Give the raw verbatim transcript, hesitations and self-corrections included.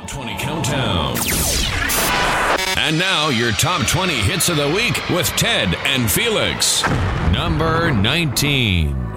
twenty Countdown. And now, your top twenty hits of the week with Ted and Felix. Number nineteen.